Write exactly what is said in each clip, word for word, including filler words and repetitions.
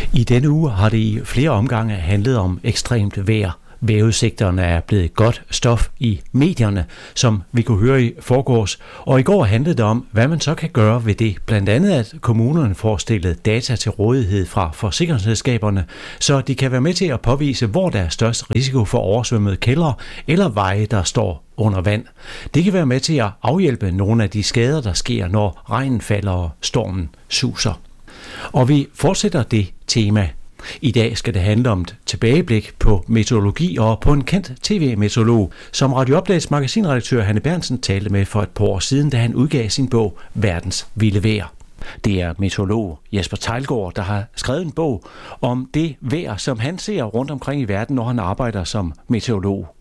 I denne uge har det i flere omgange handlet om ekstremt vejr. Vejrudsigterne er blevet godt stof i medierne, som vi kunne høre i forgårs. Og i går handlede det om, hvad man så kan gøre ved det. Blandt andet, at kommunerne får stillet data til rådighed fra forsikringsselskaberne, så de kan være med til at påvise, hvor der er størst risiko for oversvømmede kældre eller veje, der står under vand. Det kan være med til at afhjælpe nogle af de skader, der sker, når regnen falder og stormen suser. Og vi fortsætter det tema. I dag skal det handle om et tilbageblik på meteorologi og på en kendt tv-meteorolog, som Radio Updates magasinredaktør Hanne Berntsen talte med for et par år siden, da han udgav sin bog Verdens vilde vejr. Det er meteorolog Jesper Theilgaard, der har skrevet en bog om det vejr, som han ser rundt omkring i verden, når han arbejder som meteorolog.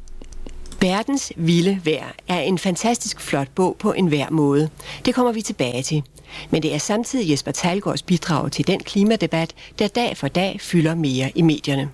Verdens vilde vejr er en fantastisk flot bog på enhver måde. Det kommer vi tilbage til. Men det er samtidig Jesper Theilgaards bidrag til den klimadebat, der dag for dag fylder mere i medierne.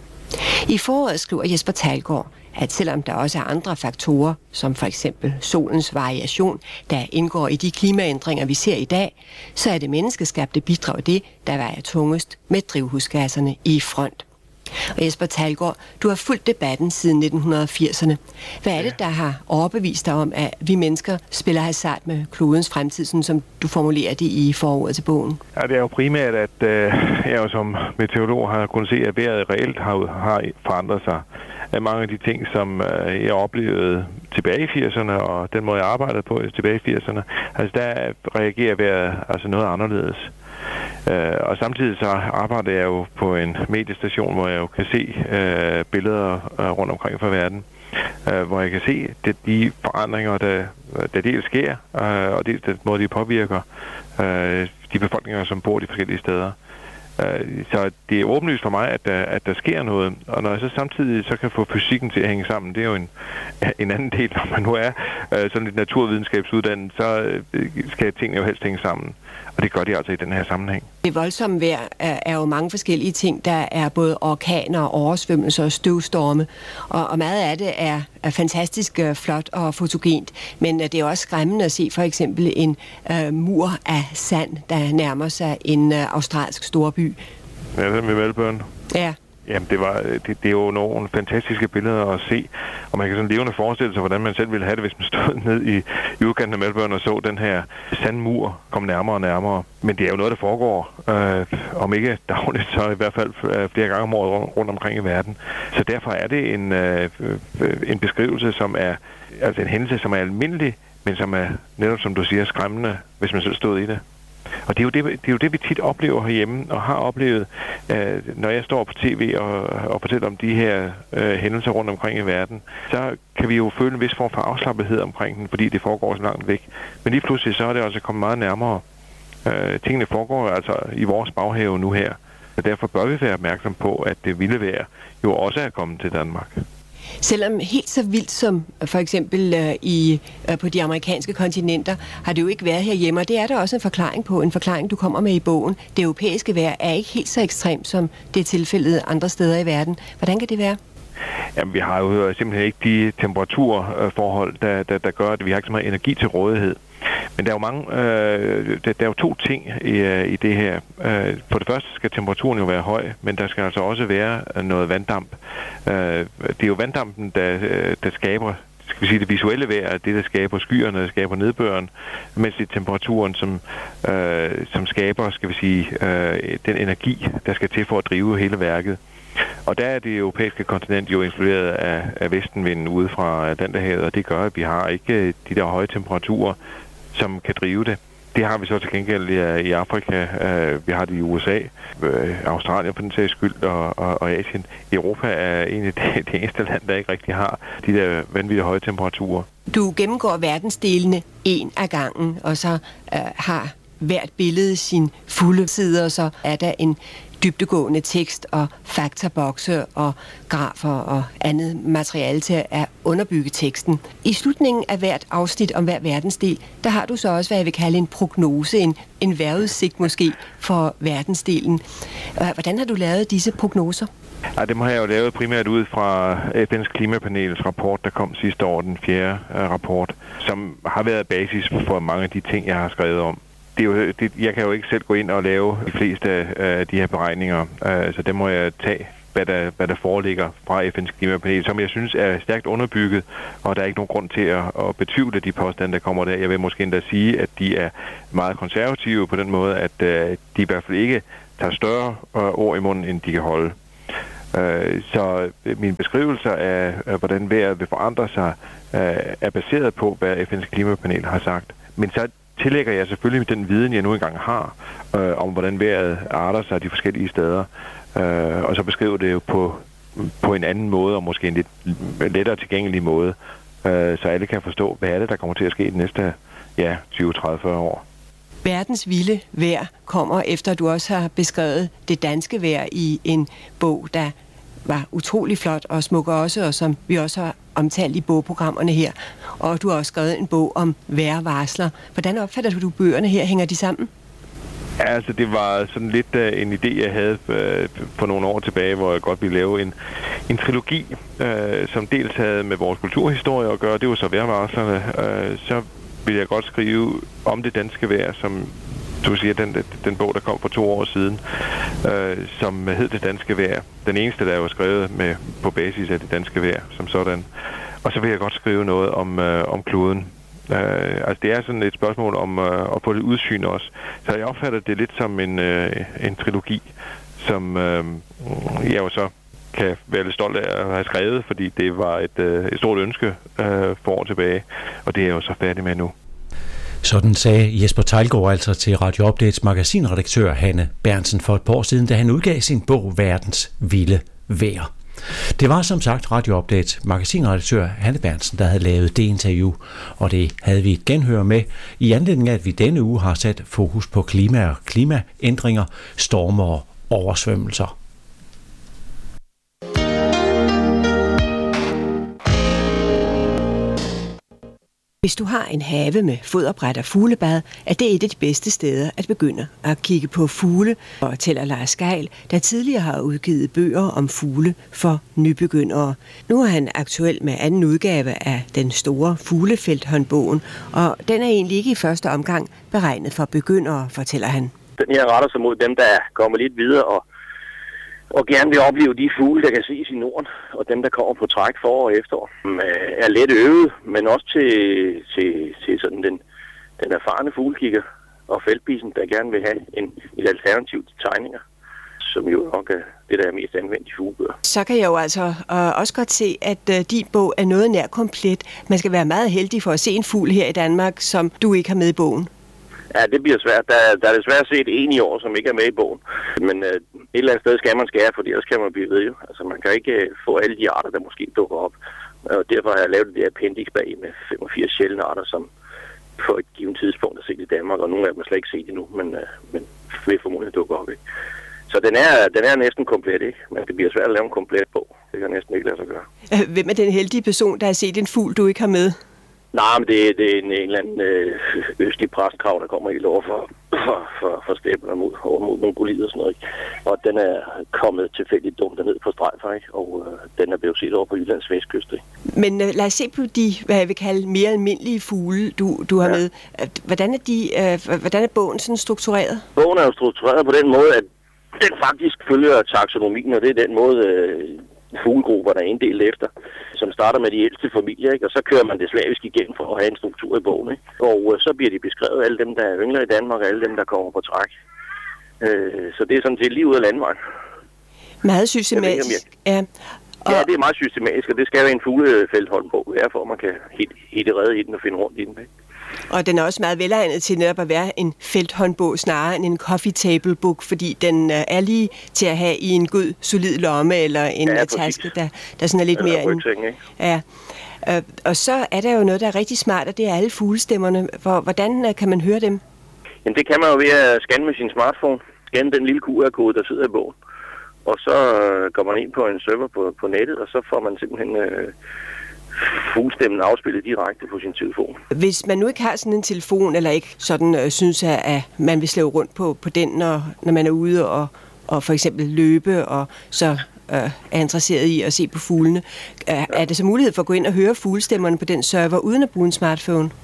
I foråret skriver Jesper Theilgaard, at selvom der også er andre faktorer, som for eksempel solens variation, der indgår i de klimaændringer, vi ser i dag, så er det menneskeskabte bidrag det, der vejer tungest med drivhusgasserne i front. Og Jesper Theilgaard, du har fulgt debatten siden nitten firserne. Hvad er det, der har overbevist dig om, at vi mennesker spiller hasard med klodens fremtid, sådan som du formulerer det i forordet til bogen? Ja, det er jo primært, at øh, jeg jo som meteorolog har kunnet se, at vejret reelt har, har forandret sig. At mange af de ting, som øh, jeg oplevede tilbage i firserne, og den måde, jeg arbejdede på tilbage i firserne, altså der reagerer vejret altså noget anderledes. Uh, og samtidig så arbejder jeg jo på en mediestation, hvor jeg jo kan se uh, billeder uh, rundt omkring fra verden, uh, hvor jeg kan se det, de forandringer, der, der dels sker, uh, og dels den måde, de påvirker uh, de befolkninger, som bor de forskellige steder. Uh, så det er åbenlyst for mig, at der, at der sker noget, og når jeg så samtidig så kan få fysikken til at hænge sammen, det er jo en, en anden del, når man nu er uh, sådan et naturvidenskabsuddannet, så uh, skal tingene jo helst hænge sammen. Og det gør de altså i den her sammenhæng. Det voldsomme vejr er, er jo mange forskellige ting. Der er både orkaner, oversvømmelser og støvstorme. Og, og meget af det er, er fantastisk uh, flot og fotogent. Men uh, det er også skræmmende at se for eksempel en uh, mur af sand, der nærmer sig en uh, australsk storby. Ja, det er med Melbourne. Ja. Jamen, det, var, det, det er jo nogle fantastiske billeder at se, og man kan sådan levende forestille sig, hvordan man selv ville have det, hvis man stod ned i, i udkanten af Melbourne og så den her sandmur komme nærmere og nærmere. Men det er jo noget, der foregår, øh, om ikke dagligt, så i hvert fald flere gange om året rundt omkring i verden. Så derfor er det en, øh, en beskrivelse, som er, altså en hændelse, som er almindelig, men som er netop, som du siger, skræmmende, hvis man selv stod i det. Og det er, jo det, det er jo det, vi tit oplever herhjemme, og har oplevet, øh, når jeg står på tv og, og fortæller om de her øh, hændelser rundt omkring i verden, så kan vi jo føle en vis form for afslappethed omkring den, fordi det foregår så langt væk. Men lige pludselig så er det altså kommet meget nærmere. Øh, tingene foregår altså i vores baghave nu her, og derfor bør vi være opmærksom på, at det vilde vejr jo også er kommet til Danmark. Selvom helt så vildt som for eksempel øh, i, øh, på de amerikanske kontinenter, har det jo ikke været herhjemme, og det er der også en forklaring på, en forklaring du kommer med i bogen. Det europæiske vejr er ikke helt så ekstremt, som det er tilfældet andre steder i verden. Hvordan kan det være? Jamen, vi har jo simpelthen ikke de temperaturforhold, der, der, der gør, at vi har ikke så meget energi til rådighed. Men der er jo mange, øh, der, der er jo to ting i, i det her. Øh, for det første skal temperaturen jo være høj, men der skal altså også være noget vanddamp. Øh, det er jo vanddampen, der, der skaber, skal vi sige, det visuelle vejr, det der skaber skyerne, der skaber nedbøren, mens det er temperaturen, som, øh, som skaber, skal vi sige, øh, den energi, der skal til for at drive hele værket. Og der er det europæiske kontinent jo influeret af, af vestenvinden ude fra Atlanterhavet, og det gør, at vi har ikke de der høje temperaturer, som kan drive det. Det har vi så til gengæld i, i Afrika, uh, vi har det i U S A, uh, Australien på den sags skyld, og, og, og Asien. Europa er egentlig det, det eneste land, der ikke rigtig har de der vanvittigt høje temperaturer. Du gennemgår verdensdelene en af gangen, og så uh, har hvert billede sin fulde side, og så er der en dybdegående tekst og faktabokse og grafer og andet materiale til at underbygge teksten. I slutningen af hvert afsnit om hver verdensdel, der har du så også, hvad jeg vil kalde en prognose, en, en vejrudsigt måske for verdensdelen. Hvordan har du lavet disse prognoser? Ja, det må jeg jo lavet primært ud fra F N's klimapanels rapport, der kom sidste år, den fjerde uh, rapport, som har været basis for mange af de ting, jeg har skrevet om. det er jo, det, jeg kan jo ikke selv gå ind og lave de fleste af de her beregninger, uh, så det må jeg tage, hvad der, hvad der foreligger fra F N's klimapanel, som jeg synes er stærkt underbygget, og der er ikke nogen grund til at, at betvivle de påstande, der kommer der. Jeg vil måske endda sige, at de er meget konservative på den måde, at uh, de i hvert fald ikke tager større uh, ord i munden, end de kan holde. Uh, så mine beskrivelser af, af hvordan vejret vil forandre sig, uh, er baseret på, hvad F N's klimapanel har sagt. Men så tillægger jeg selvfølgelig den viden, jeg nu engang har, uh, om hvordan vejret arter sig de forskellige steder. Uh, og så beskriver det jo på, på en anden måde, og måske en lidt lettere tilgængelig måde, uh, så alle kan forstå, hvad er det, der kommer til at ske de næste ja, tyve, tredive, fyrre år. Verdens vilde vejr kommer efter, at du også har beskrevet det danske vejr i en bog, der var utrolig flot og smuk også, og som vi også har omtalt i bogprogrammerne her. Og du har også skrevet en bog om vejrvarsler. Hvordan opfatter du bøgerne her? Hænger de sammen? Ja, altså det var sådan lidt uh, en idé, jeg havde uh, for nogle år tilbage, hvor jeg godt ville lave en, en trilogi, uh, som dels havde med vores kulturhistorie at gøre. Det var så vejrvarslerne. Uh, så ville jeg godt skrive om det danske vejr, som du siger, den, den bog, der kom for to år siden, uh, som hed Det danske vejr. Den eneste, der var skrevet med, på basis af det danske vejr, som sådan. Og så vil jeg godt skrive noget om, uh, om kloden. Uh, altså det er sådan et spørgsmål om uh, at få det udsyn også. Så jeg opfatter det lidt som en, uh, en trilogi, som uh, jeg jo så kan være lidt stolt af at have skrevet, fordi det var et, uh, et stort ønske uh, for år tilbage, og det er jeg jo så færdig med nu. Sådan sagde Jesper Theilgaard altså til Radio Updates magasinredaktør Hanne Berntsen for et par år siden, da han udgav sin bog Verdens vilde vejr. Det var som sagt Radio Updates magasinredaktør Hanne Berntsen, der havde lavet det interview, og det havde vi et genhør med i anledning af, at vi denne uge har sat fokus på klima og klimaændringer, stormer og oversvømmelser. Hvis du har en have med foderbræt og fuglebad, er det et af de bedste steder at begynde at kigge på fugle, fortæller Lars Geil, der tidligere har udgivet bøger om fugle for nybegyndere. Nu er han aktuel med anden udgave af den store Fuglefelthåndbogen, og den er egentlig ikke i første omgang beregnet for begyndere, fortæller han. Den her retter sig mod dem, der kommer lidt videre og og gerne vil opleve de fugle, der kan ses i Norden, og dem, der kommer på træk forår og efterår, er let øvet, men også til, til, til sådan den, den erfarne fuglekigger og feltbisen, der gerne vil have en, et alternativ til tegninger, som jo nok er det, der er mest anvendt i fuglebøger. Så kan jeg jo altså øh, også godt se, at øh, din bog er noget nær komplet. Man skal være meget heldig for at se en fugl her i Danmark, som du ikke har med i bogen. Ja, det bliver svært. Der, der er desværre set en i år, som ikke er med i bogen. Men øh, et eller andet sted skal man skære, for ellers kan man blive ved jo. Altså man kan ikke øh, få alle de arter, der måske dukker op. Og derfor har jeg lavet det der appendix bag med femogfirs sjældne arter, som på et givet tidspunkt er set i Danmark, og nogle af dem er slet ikke set endnu, men, øh, men vil formodentlig dukke op, ikke? Så den er, den er næsten komplet, ikke? Men det bliver svært at lave en komplet bog. Det kan næsten ikke lade sig gøre. Hvem er den heldige person, der har set en fugl, du ikke har med? Nej, men det, det er en, en eller anden øh, østlig præstkrav, der kommer helt over for, for, for, for stepperne mod, over mod Mongoliet og sådan noget. Ikke? Og den er kommet tilfældigt dumt derned på strejfer, ikke? Og øh, den er blevet set over på Jyllands vestkyst. Ikke? Men øh, lad os se på de, hvad jeg vil kalde mere almindelige fugle, du, du har ja. med. Hvordan er, de, øh, hvordan er bogen sådan struktureret? Bogen er jo struktureret på den måde, at den faktisk følger taksonomien, og det er den måde øh, fuglegrupper, der er inddelt efter, som starter med de ældste familier, ikke? Og så kører man det slavisk igennem for at have en struktur i bogen. Ikke? Og øh, så bliver de beskrevet, alle dem, der er yngre i Danmark, og alle dem, der kommer på træk. Øh, så det er sådan set lige ud af landvejen. Meget systematisk. Ja. Og ja, det er meget systematisk, og det skal være en fuglefelthåndbog være, for at man kan hitte redde i den og finde rundt i den. Ikke? Og den er også meget velegnet til netop at være en felthåndbog snarere end en coffee table book, fordi den er lige til at have i en god, solid lomme eller en ja, taske, der, der sådan er lidt mere en... Ja. Og så er der jo noget, der er rigtig smart, og det er alle fuglestemmerne. Hvordan kan man høre dem? Jamen, det kan man jo ved at scanne med sin smartphone. Scanne den lille Q R-kode, der sidder i bogen. Og så går man ind på en server på, på nettet, og så får man simpelthen... Øh, fuglestemmen afspillet direkte på sin telefon. Hvis man nu ikke har sådan en telefon, eller ikke sådan øh, synes, at, at man vil slæve rundt på, på den, når, når man er ude og, og for eksempel løbe, og så øh, er interesseret i at se på fuglene, øh, ja. er det så mulighed for at gå ind og høre fuglestemmerne på den server, uden at bruge en smartphone?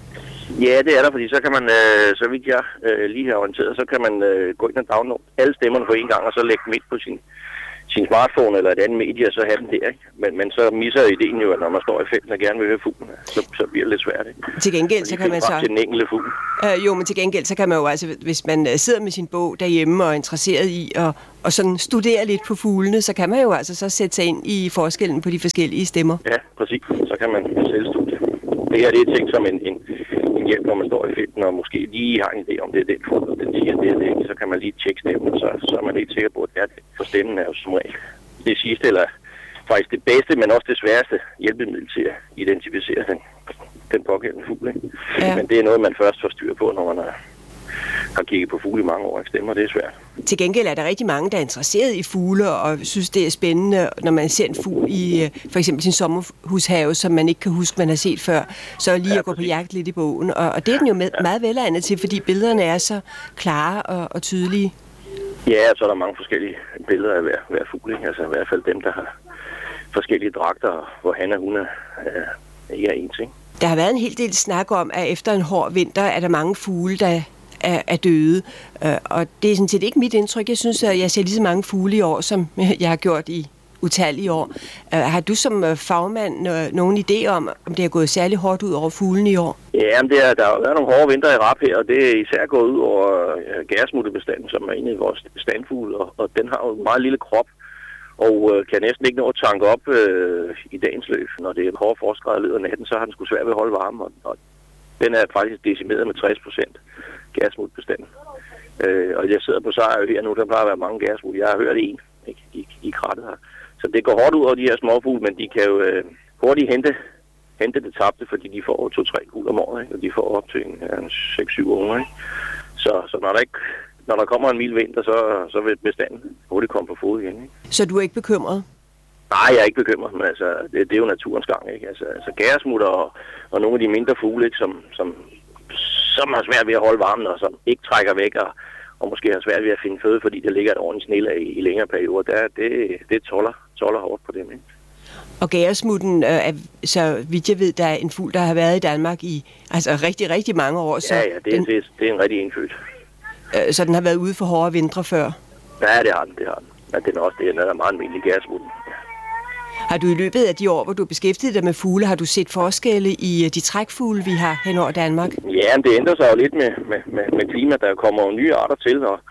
Ja, det er der, fordi så kan man, øh, så vidt jeg øh, lige har orienteret, så kan man øh, gå ind og downloade alle stemmerne på en gang, og så lægge dem ind på sin, sin smartphone eller et andet medie, og så have dem der, ikke? Men, men så misser ideen jo, at når man står i felten og gerne vil høre fuglen, så, så bliver det lidt svært, ikke? Til gengæld, så kan man så... til den enkelte fugl. Øh, jo, men til gengæld, så kan man jo altså, hvis man sidder med sin bog derhjemme og er interesseret i at og sådan studere lidt på fuglene, så kan man jo altså så sætte sig ind i forskellen på de forskellige stemmer. Ja, præcis. Så kan man selv studere. Det her, det er tænkt som en, en, en hjælp, når man står i felten, og måske lige har en idé om det er den fugl, og den siger, det er det ikke. Så kan man lige tjekke stemmen, så, så er man helt sikker på, at det er det. For stemmen er jo som regel det sidste, eller faktisk det bedste, men også det sværeste hjælpemiddel til at identificere den, den pågældende fugl. Ikke? Ja. Men det er noget, man først får styr på, når man er, har kigget på fugle i mange år, ikke stemmer, det er svært. Til gengæld er der rigtig mange, der er interesseret i fugle, og synes, det er spændende, når man ser en fugl i for eksempel sin sommerhushave, som man ikke kan huske, man har set før, så lige ja, at gå på jagt lidt i bogen. Og, og det er den jo med, ja. meget velegnet til, fordi billederne er så klare og, og tydelige. Ja, så er der mange forskellige billeder af hver, hver fugl, ikke? Altså i hvert fald dem, der har forskellige dragter, hvor han og hun er, er, ikke er ens, ikke? Der har været en hel del snak om, at efter en hård vinter er der mange fugle, der er, er døde. Og det er sådan set ikke mit indtryk. Jeg synes, at jeg ser lige så mange fugle i år, som jeg har gjort i utallige år. Har du som fagmand nogen idé om, om det er gået særlig hårdt ud over fuglene i år? Ja, men det er, der har været nogle hårde vinter i rap her, og det er især gået ud over gærsmuttebestanden, som er en af vores standfugle, og, og den har jo en meget lille krop, og øh, kan næsten ikke nå at tanke op øh, i dagens løb. Når det er hårde forskræder lød af natten, så har den sgu svært ved at holde varme, og, og den er faktisk decimeret med tres procent gærsmutbestanden. Øh, og jeg sidder på Sejrø her nu, der plejer at være mange gærsmut. Jeg har hørt en ikke, i, i krattet her. Så det går hårdt ud over de her småfugle, men de kan jo øh, hurtigt hente, hente det tabte, fordi de får to-tre kugler om året, ikke? Og de får op til en, en seks-syv unger. Ikke? Så, så når der ikke når der kommer en mild vinter, så, så vil bestanden hurtigt komme på fod igen. Ikke? Så du er ikke bekymret? Nej, jeg er ikke bekymret, men altså, det, det er jo naturens gang. Ikke? Altså, altså gærsmutter og, og nogle af de mindre fugle, ikke? Som, som, som har svært ved at holde varmen, og som ikke trækker væk, og, og måske har svært ved at finde føde, fordi der ligger et ordentligt snelag i, i længere perioder. Der, det, det toller, toller hårdt på dem. Ikke? Og gæresmutten, øh, så vidt jeg ved, der er en fugl, der har været i Danmark i altså rigtig, rigtig mange år. Så ja, ja, det er, den, det, det er en rigtig indfødt. Øh, så den har været ude for hårde vintre før? Ja, det har den, det har den. Men den er også det, den er meget almindelig gæresmutten. Har du i løbet af de år, hvor du beskæftiget dig med fugle, har du set forskelle i de trækfugle, vi har hen over Danmark? Ja, men det ændrer sig jo lidt med, med, med, med klima. Der kommer jo nye arter til, og,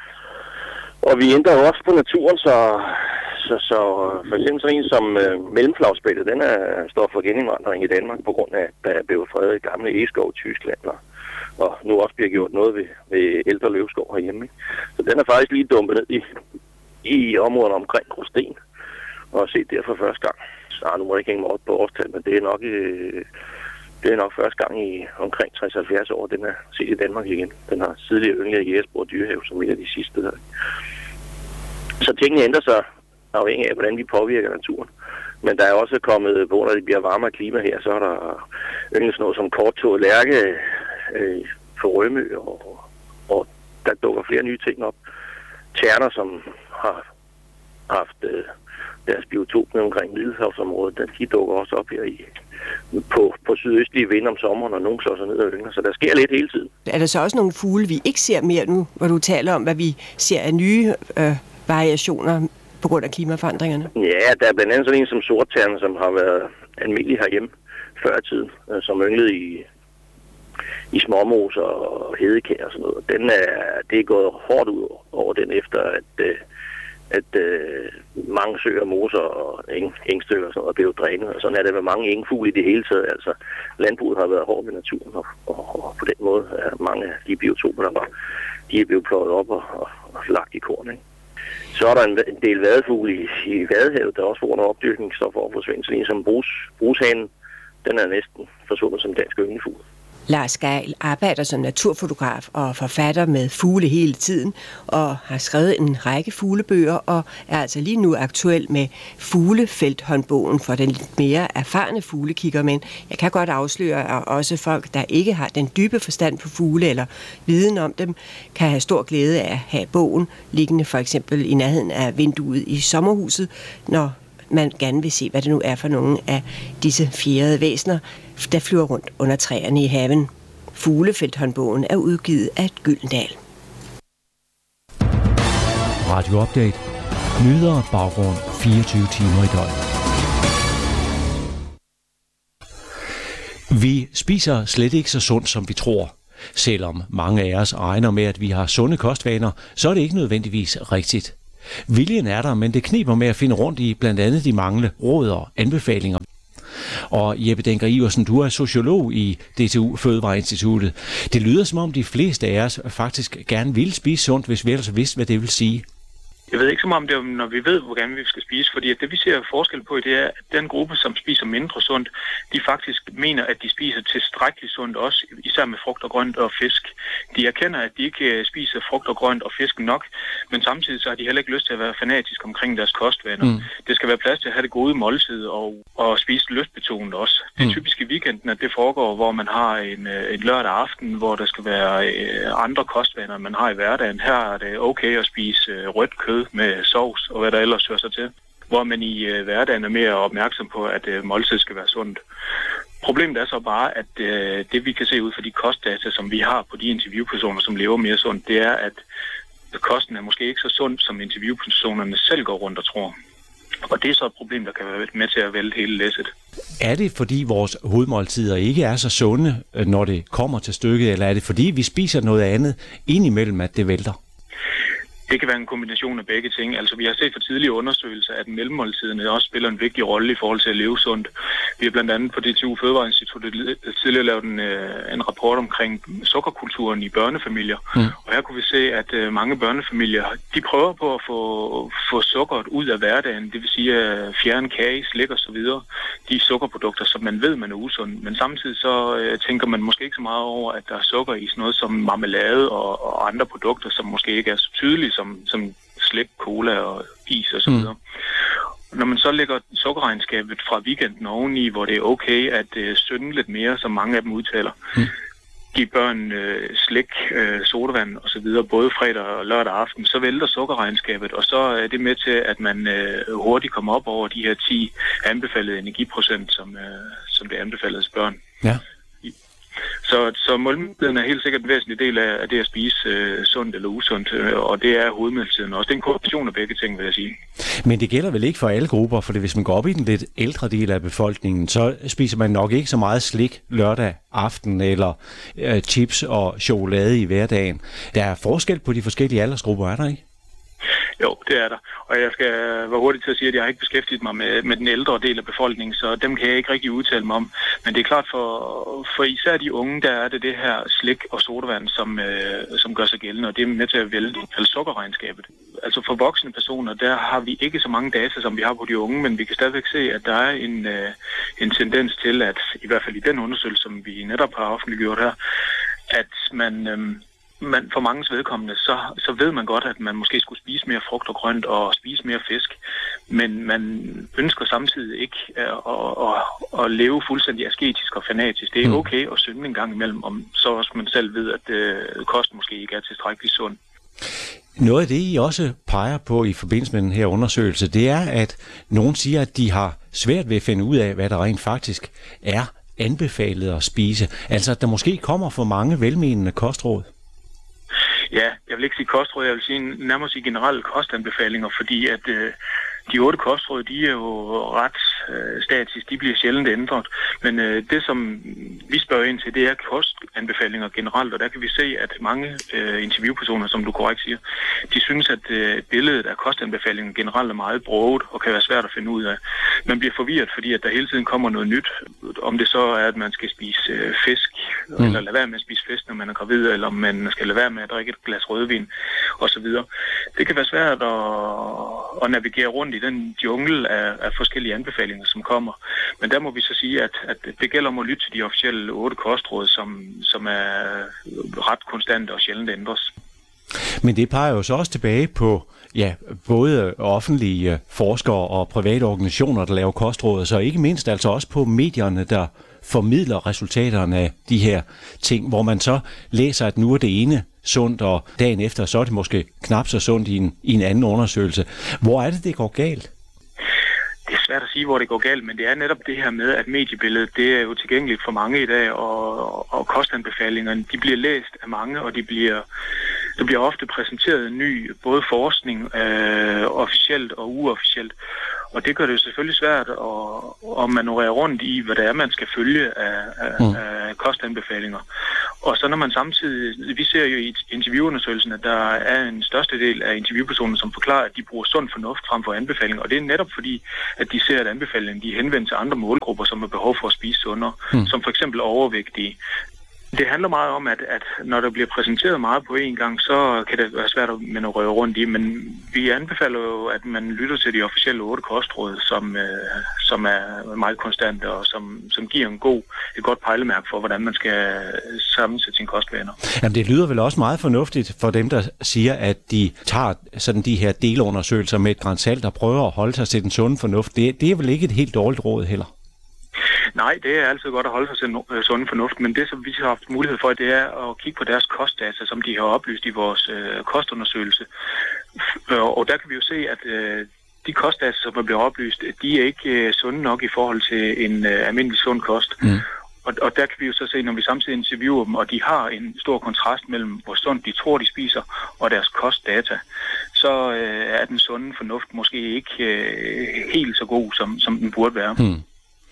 og vi ændrer jo også på naturen, så, så, så for eksempel sådan en som øh, mellemflagspættet, den er, står for genindvandring i Danmark, på grund af, at der er blevet fredet i gamle egeskov i Tyskland, og, og nu også bliver gjort noget ved, ved ældre løvskov herhjemme. Ikke? Så den er faktisk lige dumpet ned i, i områderne omkring Gråsten, og set der for første gang. Så nu må jeg ikke hænge mig op på årstal, men det er nok, øh, det er nok første gang i omkring tres til halvfjerds år, den er set i Danmark igen. Den har tidligere ynglet i Jægersborg Dyrehave som en af de sidste der. Så tingene ændrer sig afhængig af, hvordan vi påvirker naturen. Men der er også kommet, hvor der bliver varmere klima her, så er der ynglet sådan noget som korttået lærke øh, for Rømø, og, og der dukker flere nye ting op. Terner, som har haft øh, deres biotop med omkring Middelhavsområdet, de dukker også op her i, på, på sydøstlige vind om sommeren, og nogen slår sig ned og yngler. Så der sker lidt hele tiden. Er der så også nogle fugle, vi ikke ser mere nu, hvor du taler om, hvad vi ser af nye øh, variationer på grund af klimaforandringerne? Ja, der er blandt andet sådan en som sorttern, som har været almindelig herhjemme før i tiden, øh, som ynglede i, i småmos og hedekær og sådan noget. Den er, det er gået hårdt ud over den efter, at øh, at øh, mange søer, moser og eng, engstykker og sådan noget er blevet drænet. Og sådan er det med mange engfugle i det hele taget. Altså, landbruget har været hårdt ved naturen, og, og, og på den måde er mange af de biotoper, der var, de er blevet pløjet op og, og, og lagt i korn. Ikke? Så er der en, en del vadefugle i, i Vadehavet, der også får nogle opdyrkningsstoffer over forsvindt. Så en som brus, brushanen, den er næsten forsvundet som dansk ynglefugl. Lars Geil arbejder som naturfotograf og forfatter med fugle hele tiden, og har skrevet en række fuglebøger, og er altså lige nu aktuel med Fuglefelthåndbogen for den lidt mere erfarne fuglekigger. Men jeg kan godt afsløre, at også folk, der ikke har den dybe forstand på fugle eller viden om dem, kan have stor glæde af at have bogen liggende for eksempel i nærheden af vinduet i sommerhuset, når man gerne vil se, hvad det nu er for nogle af disse fjerede væsener, der flyver rundt under træerne i haven. Fuglefeldthåndbogen er udgivet af Gyldendal. Radio Update. Nyheder og baggrund fireogtyve timer i døgnet. Vi spiser slet ikke så sundt, som vi tror. Selvom mange af os regner med, at vi har sunde kostvaner, så er det ikke nødvendigvis rigtigt. Viljen er der, men det kniber med at finde rundt i blandt andet de manglende råd og anbefalinger. Og Jeppe Denker Iversen, du er sociolog i D T U Fødevareinstituttet. Det lyder som om de fleste af os faktisk gerne vil spise sundt, hvis vi ellers vidste, hvad det vil sige. Jeg ved ikke så meget om det, når vi ved, hvordan vi skal spise, fordi det vi ser forskel på, det er, at den gruppe, som spiser mindre sundt, de faktisk mener, at de spiser tilstrækkeligt sundt også, især med frugt og grønt og fisk. De erkender, at de ikke spiser frugt og grønt og fisk nok, men samtidig så har de heller ikke lyst til at være fanatiske omkring deres kostvaner. Mm. Det skal være plads til at have det gode måltid og, og spise lystbetonet også. Det er mm. typisk i weekenden, at det foregår, hvor man har en, en lørdag aften, hvor der skal være øh, andre kostvaner, man har i hverdagen. Her er det okay at spise øh, rødt kød med sovs og hvad der ellers hører sig til, hvor man i øh, hverdagen er mere opmærksom på, at øh, måltid skal være sundt. Problemet er så bare, at øh, det vi kan se ud fra de kostdata, som vi har på de interviewpersoner, som lever mere sundt, det er, at kosten er måske ikke så sund, som interviewpersonerne selv går rundt og tror. Og det er så et problem, der kan være med til at vælte hele læsset. Er det, fordi vores hovedmåltider ikke er så sunde, når det kommer til stykket, eller er det, fordi vi spiser noget andet indimellem, at det vælter? Det kan være en kombination af begge ting. Altså, vi har set fra tidlige undersøgelser, at mellemmåltiderne også spiller en vigtig rolle i forhold til at leve sundt. Vi har blandt andet på D T U Fødevareinstituttet tidligere lavet en, en rapport omkring sukkerkulturen i børnefamilier. Mm. Og her kunne vi se, at mange børnefamilier, de prøver på at få, få sukkeret ud af hverdagen. Det vil sige at fjerne kage, slik og så videre. De sukkerprodukter, som man ved, man er usund. Men samtidig så øh, tænker man måske ikke så meget over, at der er sukker i sådan noget som marmelade og, og andre produkter, som måske ikke er så tydelige, som, som slik, cola og is og så videre. Mm. Når man så lægger sukkerregnskabet fra weekenden oveni, hvor det er okay at øh, synde lidt mere, som mange af dem udtaler, mm. give børn øh, slik, øh, sodavand og så videre, både fredag og lørdag aften, så vælter sukkerregnskabet, og så er det med til, at man øh, hurtigt kommer op over de her ti anbefalede energiprocent, som, øh, som det anbefalede børn. Ja. Så, så måltiden er helt sikkert en væsentlig del af, af det at spise øh, sundt eller usundt, øh, og det er hovedmåltiden også. Det er en kombination af begge ting, vil jeg sige. Men det gælder vel ikke for alle grupper, for hvis man går op i den lidt ældre del af befolkningen, så spiser man nok ikke så meget slik lørdag aften eller øh, chips og chokolade i hverdagen. Der er forskel på de forskellige aldersgrupper, er der ikke? Jo, det er der. Og jeg skal være hurtig til at sige, at jeg har ikke beskæftiget mig med, med den ældre del af befolkningen, så dem kan jeg ikke rigtig udtale mig om. Men det er klart, for, for især de unge, der er det det her slik og sodavand, som, øh, som gør sig gældende, og det er med til at vælte sukkerregnskabet. Altså for voksne personer, der har vi ikke så mange data, som vi har på de unge, men vi kan stadigvæk se, at der er en, øh, en tendens til, at i hvert fald i den undersøgelse, som vi netop har offentliggjort her, at man... Øh, Men for manges vedkommende, så, så ved man godt, at man måske skulle spise mere frugt og grønt og spise mere fisk, men man ønsker samtidig ikke at, at, at, at leve fuldstændig asketisk og fanatisk. Det er okay at synde en gang imellem, om så også man selv ved, at øh, kosten måske ikke er tilstrækkeligt sund. Noget af det, I også peger på i forbindelse med den her undersøgelse, det er, at nogen siger, at de har svært ved at finde ud af, hvad der rent faktisk er anbefalet at spise. Altså, at der måske kommer for mange velmenende kostråd. Ja, jeg vil ikke sige kostråd, jeg vil sige nærmest sige generelle kostanbefalinger, fordi at øh, de otte kostråd, de er jo ret øh, statisk, de bliver sjældent ændret. Men øh, det, som vi spørger ind til, det er kostanbefalinger generelt, og der kan vi se, at mange øh, interviewpersoner, som du korrekt siger, de synes, at øh, billedet af kostanbefalinger generelt er meget broget og kan være svært at finde ud af. Man bliver forvirret, fordi at der hele tiden kommer noget nyt, om det så er, at man skal spise øh, fisk, mm. eller lade være med at spise fisk, når man er gravid, eller om man skal lade være med at drikke et glas rødvin, osv. Det kan være svært at, at navigere rundt i den jungle af, af forskellige anbefalinger, som kommer. Men der må vi så sige, at, at det gælder om at lytte til de officielle otte kostråd, som, som er ret konstante og sjældent ændres. Men det peger jo så også tilbage på ja, både offentlige forskere og private organisationer, der laver kostråd, så ikke mindst altså også på medierne, der formidler resultaterne af de her ting, hvor man så læser, at nu er det ene sundt, og dagen efter, så er det måske knap så sundt i en, i en anden undersøgelse. Hvor er det, det går galt? det er svært at sige, hvor det går galt, men det er netop det her med, at mediebilledet, det er jo tilgængeligt for mange i dag, og, og kostanbefalingerne, de bliver læst af mange, og de bliver, der bliver ofte præsenteret ny, både forskning, øh, officielt og uofficielt. Og det gør det jo selvfølgelig svært at, at manøvrere rundt i, hvad det er, man skal følge af, af, mm. af kostanbefalinger. Og så når man samtidig, vi ser jo i interviewundersøgelsen, at der er en største del af interviewpersonerne, som forklarer, at de bruger sund fornuft frem for anbefalinger. Og det er netop fordi, at de ser, at anbefalingerne de er henvendt til andre målgrupper, som har behov for at spise sundere, mm. som for eksempel overvægtige. Det handler meget om, at, at når der bliver præsenteret meget på én gang, så kan det være svært at manøvrere rundt i, men vi anbefaler jo, at man lytter til de officielle otte kostråd, som, øh, som er meget konstante og som, som giver en god, et godt pejlemærke for, hvordan man skal sammensætte sine kostvaner. Jamen det lyder vel også meget fornuftigt for dem, der siger, at de tager sådan de her delundersøgelser med et gran salt og prøver at holde sig til den sunde fornuft. Det, det er vel ikke et helt dårligt råd heller? Nej, det er altid godt at holde sig til sund fornuft, men det, som vi har haft mulighed for, det er at kigge på deres kostdata, som de har oplyst i vores øh, kostundersøgelse. Og der kan vi jo se, at øh, de kostdata, som er blevet oplyst, de er ikke øh, sunde nok i forhold til en øh, almindelig sund kost. Mm. Og, og der kan vi jo så se, når vi samtidig interviewer dem, og de har en stor kontrast mellem, hvor sundt de tror, de spiser, og deres kostdata, så øh, er den sunde fornuft måske ikke øh, helt så god, som, som den burde være. Mm.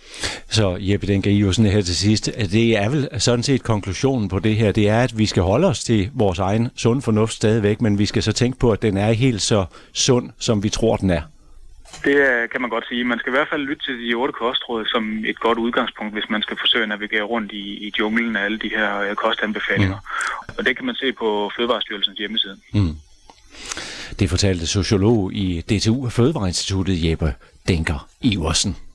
Så Jeppe Denker Iversen her til sidst, det er vel sådan set konklusionen på det her, det er, at vi skal holde os til vores egen sund fornuft stadigvæk, men vi skal så tænke på, at den er helt så sund, som vi tror, den er. Det kan man godt sige. Man skal i hvert fald lytte til de otte kostråd som et godt udgangspunkt, hvis man skal forsøge at navigere rundt i, i junglen af alle de her kostanbefalinger. Mm. Og det kan man se på Fødevarestyrelsens hjemmeside. Mm. Det fortalte sociolog i D T U Fødevareinstituttet Jeppe Denker Iversen.